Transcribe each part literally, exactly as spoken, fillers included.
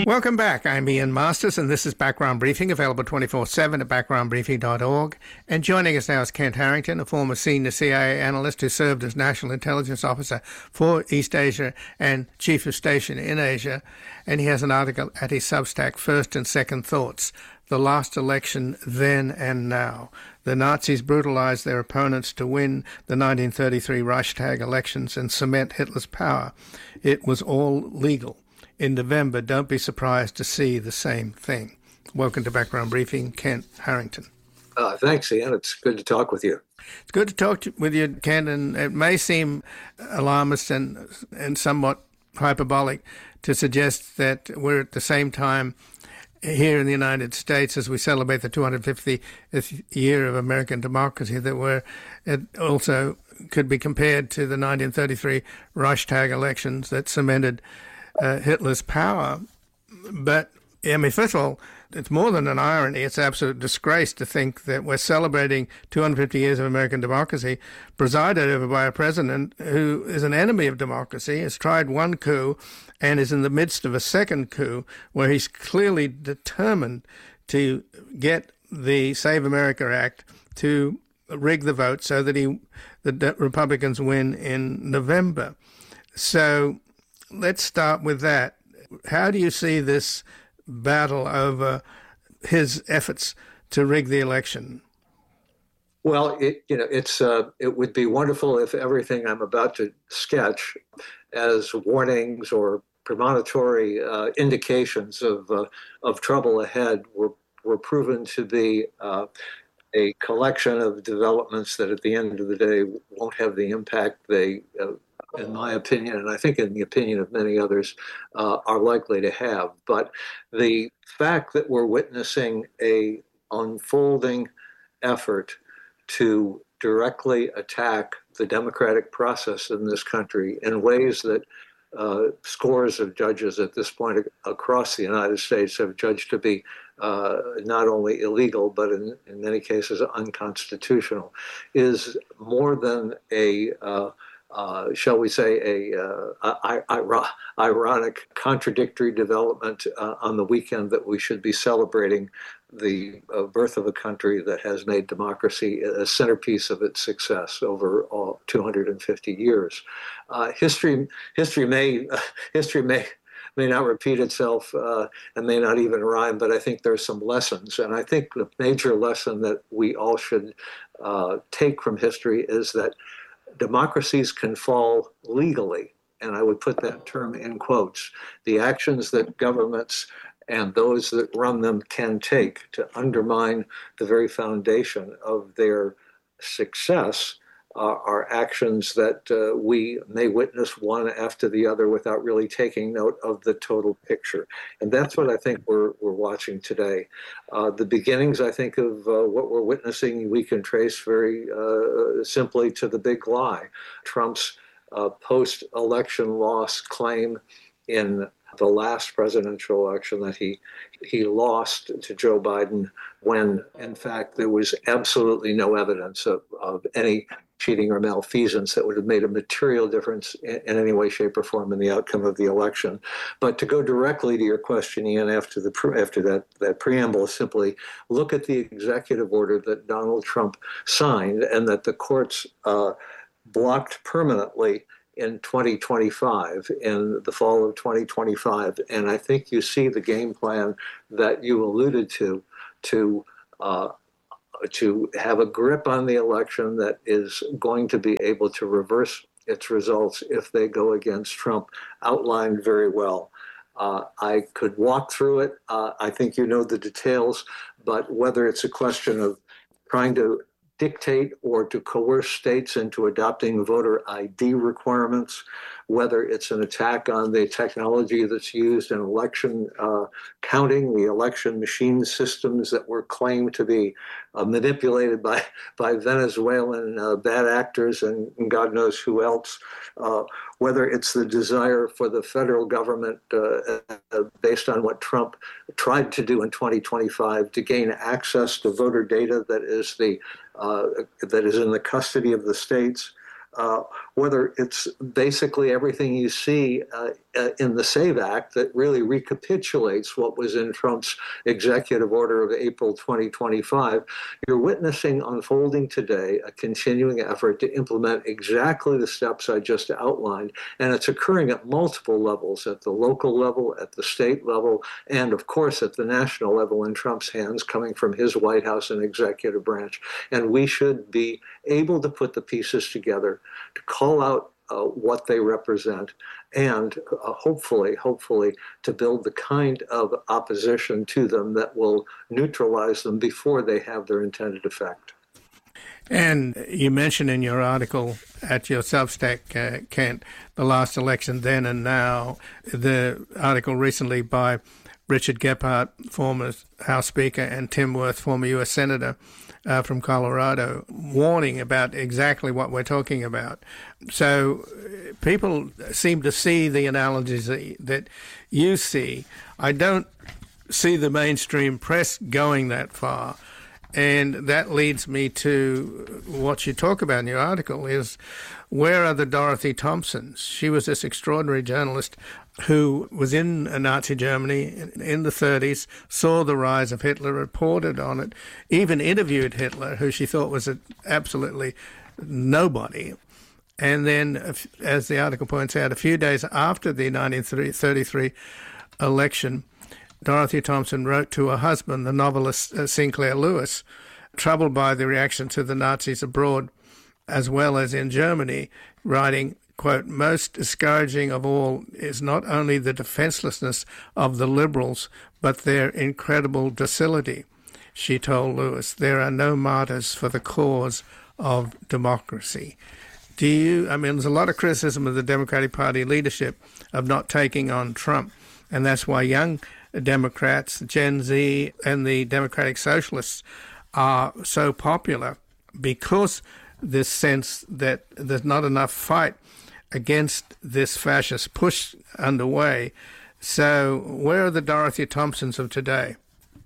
Welcome back. I'm Ian Masters, and this is Background Briefing, available twenty-four seven at background briefing dot org. And joining us now is Kent Harrington, a former senior C I A analyst who served as National Intelligence Officer for East Asia and Chief of Station in Asia. And he has an article at his Substack, First and Second Thoughts, The Last Election Then and Now. The Nazis brutalized their opponents to win the nineteen thirty-three Reichstag elections and cement Hitler's power. It was all legal. In November, don't be surprised to see the same thing. Welcome to Background Briefing, Kent Harrington. Uh, thanks, Ian. It's good to talk with you. It's good to talk to, with you, Kent, and it may seem alarmist and, and somewhat hyperbolic to suggest that we're at the same time here in the United States as we celebrate the two hundred fiftieth year of American democracy, that we're, it also could be compared to the nineteen thirty-three Reichstag elections that cemented Uh, Hitler's power. But, I mean, first of all, it's more than an irony. It's an absolute disgrace to think that we're celebrating two hundred fifty years of American democracy presided over by a president who is an enemy of democracy, has tried one coup, and is in the midst of a second coup where he's clearly determined to get the Save America Act to rig the vote so that he, the Republicans win in November. So let's start with that. How do you see this battle over his efforts to rig the election? Well, it, you know, it's uh, it would be wonderful if everything I'm about to sketch as warnings or premonitory uh, indications of uh, of trouble ahead were were proven to be uh, a collection of developments that, at the end of the day, won't have the impact they. Uh, in my opinion, and I think in the opinion of many others, uh, are likely to have. But the fact that we're witnessing a unfolding effort to directly attack the democratic process in this country in ways that uh, scores of judges at this point across the United States have judged to be uh, not only illegal, but in, in many cases unconstitutional, is more than a uh, Uh, shall we say, a uh, I- I- ironic, contradictory development uh, on the weekend that we should be celebrating the uh, birth of a country that has made democracy a centerpiece of its success over all two hundred fifty years. Uh, history, history may, uh, history may. may not repeat itself uh, and may not even rhyme, but I think there's some lessons. And I think the major lesson that we all should uh, take from history is that democracies can fall legally, and I would put that term in quotes. The actions that governments and those that run them can take to undermine the very foundation of their success uh, are actions that uh, we may witness one after the other without really taking note of the total picture. And that's what I think we're we're watching today. Uh, the beginnings, I think, of uh, what we're witnessing, we can trace very uh, simply to the big lie. Trump's uh, post-election loss claim in the last presidential election that he he lost to Joe Biden when, in fact, there was absolutely no evidence of, of any cheating or malfeasance that would have made a material difference in, in any way, shape, or form in the outcome of the election. But to go directly to your question, Ian, after the after that, that preamble, simply look at the executive order that Donald Trump signed and that the courts uh, blocked permanently in twenty twenty-five, in the fall of twenty twenty-five. And I think you see the game plan that you alluded to, to uh, to have a grip on the election that is going to be able to reverse its results if they go against Trump, outlined very well. Uh, I could walk through it. Uh, I think you know the details, but whether it's a question of trying to dictate or to coerce states into adopting voter I D requirements, whether it's an attack on the technology that's used in election uh, counting, the election machine systems that were claimed to be uh, manipulated by, by Venezuelan uh, bad actors and, and God knows who else, uh, whether it's the desire for the federal government, uh, uh, based on what Trump tried to do in twenty twenty-five, to gain access to voter data that is the uh, that is in the custody of the states. uh, whether it's basically everything you see uh, uh, in the SAVE Act that really recapitulates what was in Trump's executive order of April twenty twenty-five, you're witnessing unfolding today a continuing effort to implement exactly the steps I just outlined, and it's occurring at multiple levels, at the local level, at the state level, and of course at the national level in Trump's hands, coming from his White House and executive branch. And we should be able to put the pieces together to call out uh, what they represent, and uh, hopefully, hopefully to build the kind of opposition to them that will neutralize them before they have their intended effect. And you mentioned in your article at your Substack, uh, Kent, the last election then and now, the article recently by Richard Gephardt, former House Speaker, and Tim Wirth, former U S Senator uh, from Colorado, warning about exactly what we're talking about. So people seem to see the analogies that you see. I don't see the mainstream press going that far. And that leads me to what you talk about in your article is, where are the Dorothy Thompsons? She was this extraordinary journalist who was in Nazi Germany in the thirties, saw the rise of Hitler, reported on it, even interviewed Hitler, who she thought was a, absolutely nobody. And then, as the article points out, a few days after the nineteen thirty-three election, Dorothy Thompson wrote to her husband, the novelist uh, Sinclair Lewis, troubled by the reaction to the Nazis abroad as well as in Germany, writing, quote, "Most discouraging of all is not only the defenselessness of the liberals, but their incredible docility." She told Lewis, "There are no martyrs for the cause of democracy." Do you, I mean, there's a lot of criticism of the Democratic Party leadership of not taking on Trump, and that's why young Democrats, Gen Z, and the Democratic Socialists are so popular, because this sense that there's not enough fight against this fascist push underway. So where are the Dorothy Thompsons of today?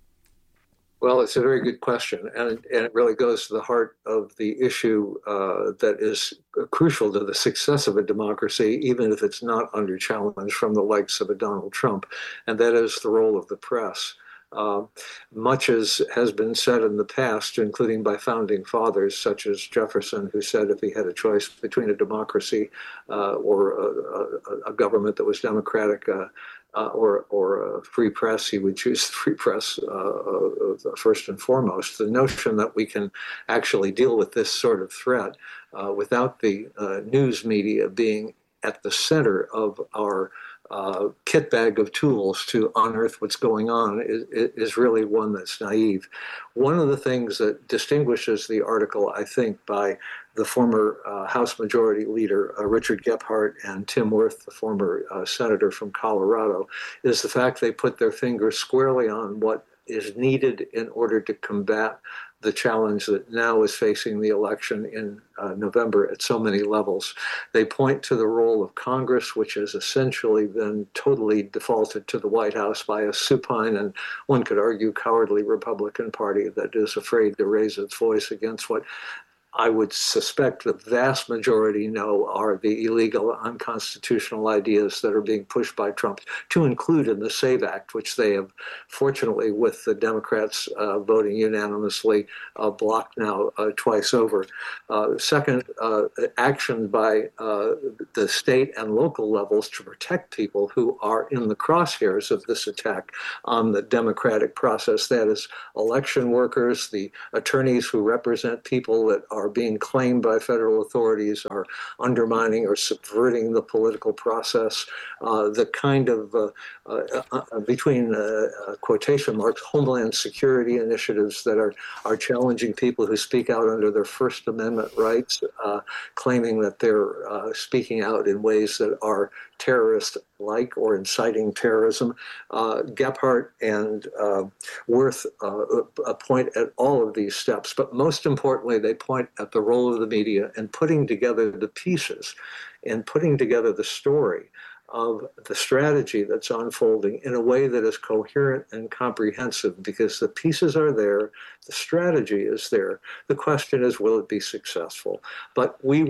Well, it's a very good question, and, and it really goes to the heart of the issue uh, that is crucial to the success of a democracy, even if it's not under challenge from the likes of a Donald Trump, and that is the role of the press. Uh, much as has been said in the past, including by founding fathers such as Jefferson, who said if he had a choice between a democracy uh, or a, a, a government that was democratic uh, uh, or, or a free press, he would choose the free press uh, uh, first and foremost. The notion that we can actually deal with this sort of threat uh, without the uh, news media being at the center of our Uh, kit bag of tools to unearth what's going on is, is really one that's naive. One of the things that distinguishes the article, I think, by the former uh, House Majority Leader, uh, Richard Gephardt, and Tim Wirth, the former uh, senator from Colorado, is the fact they put their fingers squarely on what is needed in order to combat the challenge that now is facing the election in uh, November at so many levels. They point to the role of Congress, which has essentially been totally defaulted to the White House by a supine and, one could argue, cowardly Republican Party that is afraid to raise its voice against what I would suspect the vast majority know are the illegal, unconstitutional ideas that are being pushed by Trump, to include in the SAVE Act, which they have, fortunately, with the Democrats uh, voting unanimously, uh, blocked now uh, twice over. Uh, second, uh, action by uh, the state and local levels to protect people who are in the crosshairs of this attack on the democratic process. That is, election workers, the attorneys who represent people that are are being claimed by federal authorities, are undermining or subverting the political process, uh, the kind of, uh, uh, uh, between uh, uh, quotation marks, homeland security initiatives that are, are challenging people who speak out under their First Amendment rights, uh, claiming that they're uh, speaking out in ways that are terrorist-like or inciting terrorism. Uh, Gephardt and uh, Wirth uh, point at all of these steps, but most importantly, they point at the role of the media and putting together the pieces and putting together the story of the strategy that's unfolding in a way that is coherent and comprehensive, because the pieces are there, the strategy is there. The question is, will it be successful? But we won't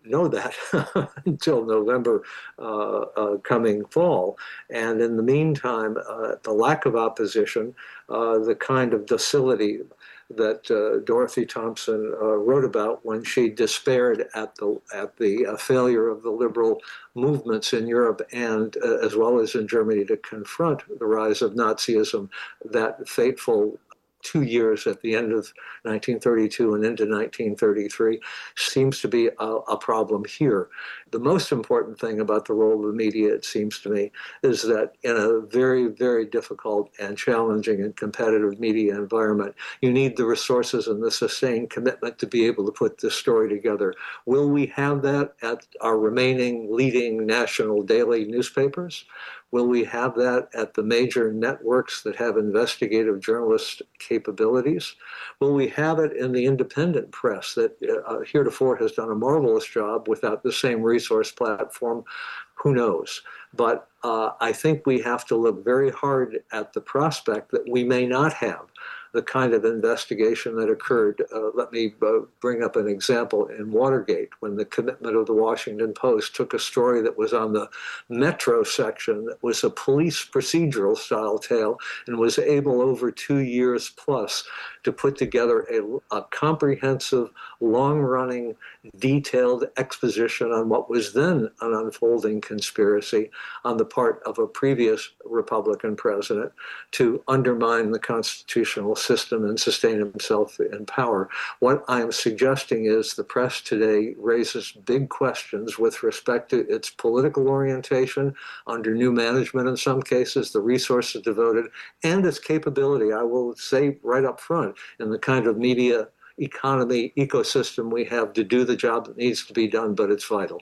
know that until November uh, uh, coming fall. And in the meantime, uh, the lack of opposition, uh, the kind of docility that uh, Dorothy Thompson uh, wrote about when she despaired at the at the uh, failure of the liberal movements in Europe and uh, as well as in Germany to confront the rise of Nazism, that fateful two years at the end of nineteen thirty-two and into nineteen thirty-three seems to be a, a problem here. The most important thing about the role of the media, it seems to me, is that in a very, very difficult and challenging and competitive media environment, you need the resources and the sustained commitment to be able to put this story together. Will we have that at our remaining leading national daily newspapers? Will we have that at the major networks that have investigative journalist capabilities? Will we have it in the independent press that uh, heretofore has done a marvelous job without the same resource platform? Who knows? But uh, I think we have to look very hard at the prospect that we may not have the kind of investigation that occurred. Uh, let me uh, bring up an example in Watergate, when the commitment of the Washington Post took a story that was on the Metro section, that was a police procedural style tale, and was able over two years plus to put together a, a comprehensive, long-running, detailed exposition on what was then an unfolding conspiracy on the part of a previous Republican president to undermine the constitutional system and sustain himself in power. What I'm suggesting is the press today raises big questions with respect to its political orientation under new management in some cases, the resources devoted, and its capability, I will say right up front, in the kind of media economy ecosystem we have to do the job that needs to be done, but it's vital.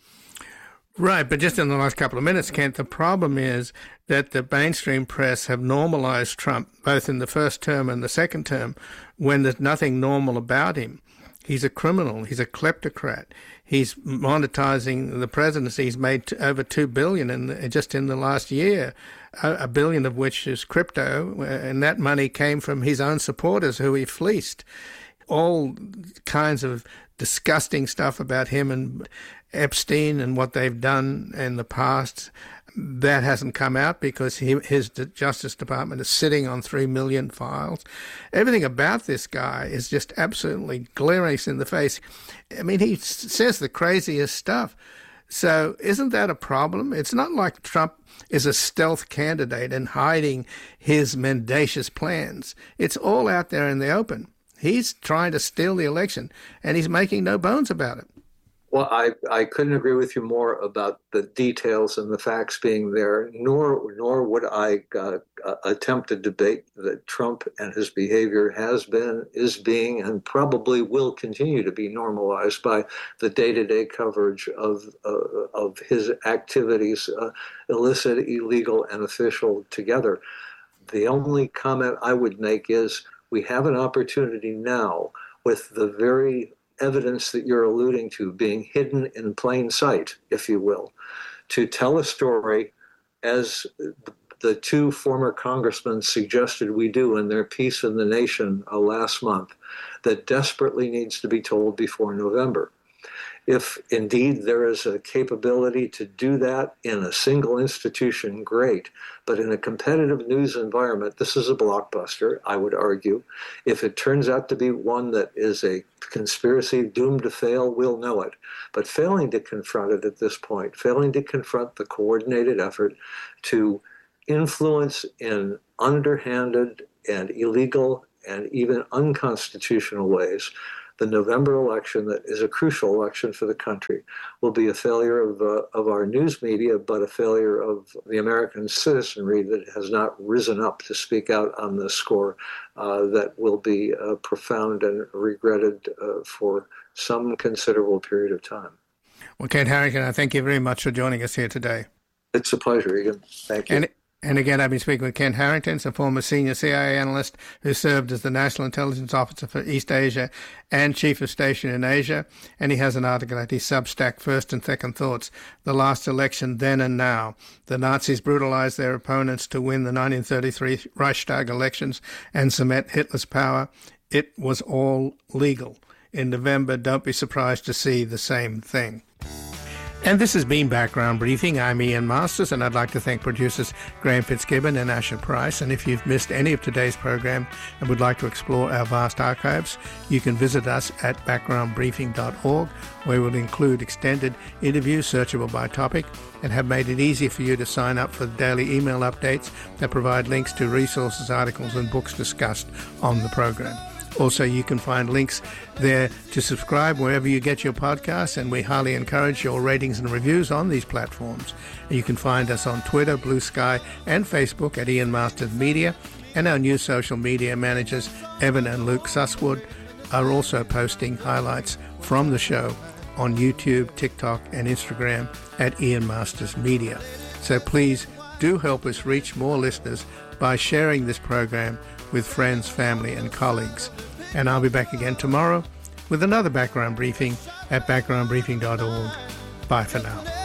Right, but just in the last couple of minutes, Kent, the problem is that the mainstream press have normalized Trump, both in the first term and the second term, when there's nothing normal about him. He's a criminal. He's a kleptocrat. He's monetizing the presidency. He's made over two billion dollars in, just in the last year, a, a billion of which is crypto, and that money came from his own supporters who he fleeced. All kinds of disgusting stuff about him and Epstein and what they've done in the past. That hasn't come out because he, his Justice Department is sitting on three million files. Everything about this guy is just absolutely glaring us in the face. I mean, he says the craziest stuff. So isn't that a problem? It's not like Trump is a stealth candidate and hiding his mendacious plans. It's all out there in the open. He's trying to steal the election, and he's making no bones about it. Well, I, I couldn't agree with you more about the details and the facts being there, nor nor would I uh, uh, attempt to debate that Trump and his behavior has been, is being, and probably will continue to be normalized by the day-to-day coverage of uh, of his activities, uh, illicit, illegal, and official together. The only comment I would make is we have an opportunity now with the very evidence that you're alluding to being hidden in plain sight, if you will, to tell a story as the two former congressmen suggested we do in their piece in The Nation uh, last month, that desperately needs to be told before November. If indeed there is a capability to do that in a single institution, great. But in a competitive news environment, this is a blockbuster, I would argue. If it turns out to be one that is a conspiracy doomed to fail, we'll know it. But failing to confront it at this point, failing to confront the coordinated effort to influence in underhanded and illegal and even unconstitutional ways the November election, that is a crucial election for the country, will be a failure of uh, of our news media, but a failure of the American citizenry that has not risen up to speak out on this score. Uh, that will be uh, profound and regretted uh, for some considerable period of time. Well, Kent Harrington, I thank you very much for joining us here today. It's a pleasure, Egan. Thank you. And And again, I've been speaking with Kent Harrington, a former senior C I A analyst who served as the National Intelligence Officer for East Asia and Chief of Station in Asia. And he has an article at his Substack, First and Second Thoughts, The Last Election Then and Now. The Nazis brutalized their opponents to win the nineteen thirty-three Reichstag elections and cement Hitler's power. It was all legal. in November, don't be surprised to see the same thing. And this has been Background Briefing. I'm Ian Masters, and I'd like to thank producers Graham Fitzgibbon and Asher Price. And if you've missed any of today's program and would like to explore our vast archives, you can visit us at background briefing dot org, where we'll include extended interviews searchable by topic and have made it easy for you to sign up for daily email updates that provide links to resources, articles, and books discussed on the program. Also, you can find links there to subscribe wherever you get your podcasts, and we highly encourage your ratings and reviews on these platforms. You can find us on Twitter, Blue Sky, and Facebook at Ian Masters Media, and our new social media managers, Evan and Luke Susswood, are also posting highlights from the show on YouTube, TikTok, and Instagram at Ian Masters Media. So please do help us reach more listeners by sharing this program with friends, family, and colleagues. And I'll be back again tomorrow with another background briefing at background briefing dot org. Bye for now.